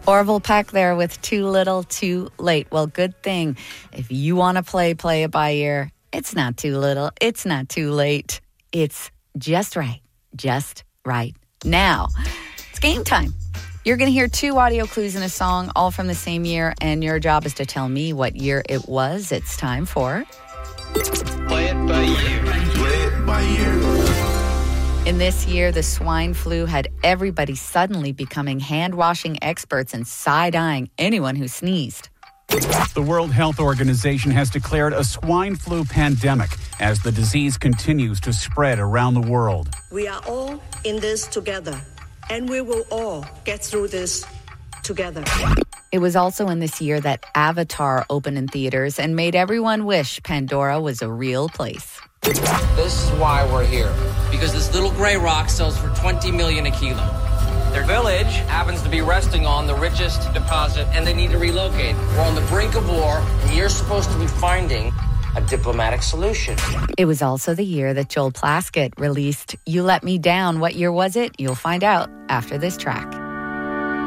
Orville Peck there with Too Little, Too Late. Well, good thing. If you want to play it by ear. It's not too little. It's not too late. It's just right. Just right. Now, it's game time. You're going to hear 2 audio clues in a song, all from the same year, and your job is to tell me what year it was. It's time for... Play it by ear. Play it by ear. In this year, the swine flu had everybody suddenly becoming hand-washing experts and side-eyeing anyone who sneezed. The World Health Organization has declared a swine flu pandemic as the disease continues to spread around the world. We are all in this together, and we will all get through this together. It was also in this year that Avatar opened in theaters and made everyone wish Pandora was a real place. This is why we're here. Because this little gray rock sells for $20 million a kilo. Their village happens to be resting on the richest deposit, and they need to relocate. We're on the brink of war, and you're supposed to be finding a diplomatic solution. It was also the year that Joel Plaskett released You Let Me Down. What year was it? You'll find out after this track.